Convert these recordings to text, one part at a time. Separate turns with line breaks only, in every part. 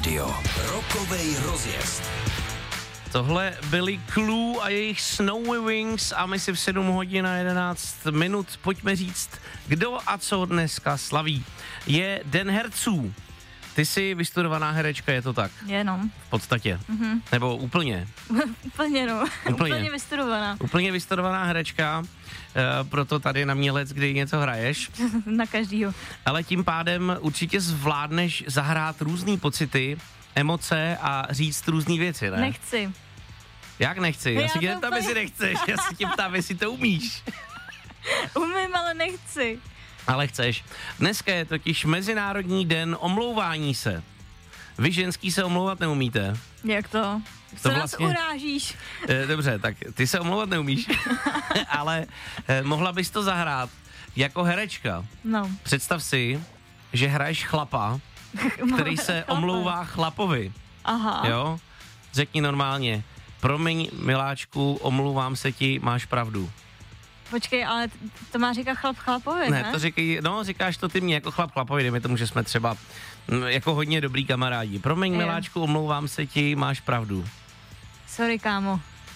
Radio. Rokovej rozjezd.
Tohle byli Clue a jejich Snowy Wings a my si v 7 hodin a 11 minut pojďme říct, kdo a co dneska slaví. Je Den herců. Ty jsi vystudovaná herečka, je to tak?
Jenom.
V podstatě. Nebo úplně?
Úplně no. Úplně vystudovaná.
Úplně vystudovaná herečka, proto tady na mě kdy něco hraješ.
Na každýho.
Ale tím pádem určitě zvládneš zahrát různý pocity, emoce a říct různý věci, ne?
Nechci.
Jak nechci? Já si tě ptám,
úplně...
jestli nechceš. Já si tě ptám, jestli to umíš.
Umím, ale nechci.
Ale chceš. Dneska je totiž Mezinárodní den omlouvání se. Vy ženský se omlouvat neumíte.
Jak to?
To
Co
vlastně...
nás urážíš?
Dobře, tak ty se omlouvat neumíš, ale mohla bys to zahrát jako herečka.
No.
Představ si, že hraješ chlapa, který se omlouvá chlapovi.
Aha.
Jo? Řekni normálně, promiň miláčku, omlouvám se ti, máš pravdu.
Počkej, ale to má říkat chlap chlapovi, ne?
Ne, to říkáš to ty mě jako chlap chlapovi, dejme tomu, že jsme třeba jako hodně dobrý kamarádi. Promiň miláčku, omlouvám se ti, máš pravdu.
Sorry, kámo.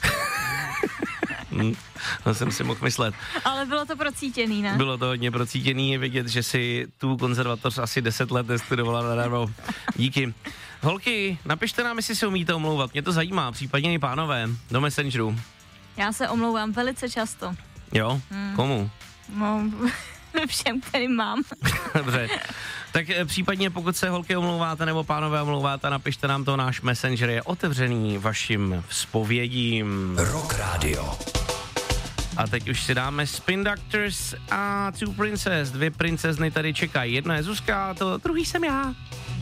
To jsem si mohl myslet.
Ale bylo to procítěný, ne?
Bylo to hodně procítěný, je vidět, že si tu konzervatoř asi 10 let nestudovala nadarmo. Díky. Holky, napište nám, jestli se umíte omlouvat, mě to zajímá, případně i pánové, do Messengeru.
Já se omlouvám velice často.
Jo? Komu?
No, všem, kterým mám.
Dobře. Tak případně pokud se holky omlouváte nebo pánové omlouváte, napište nám to, náš Messenger je otevřený vašim vzpovědím.
Rock Radio.
A teď už si dáme Spin Doctors a Two Princess. 2 princezny tady čekají. Jedna je Zuzka, to druhý jsem já.